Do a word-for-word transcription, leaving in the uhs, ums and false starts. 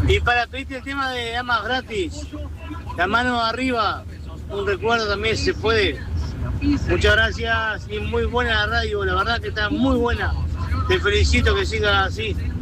Y para pedirte el tema de Amas Gratis, la mano arriba, un recuerdo también se puede. Muchas gracias y muy buena la radio, la verdad que está muy buena. Te felicito que siga así.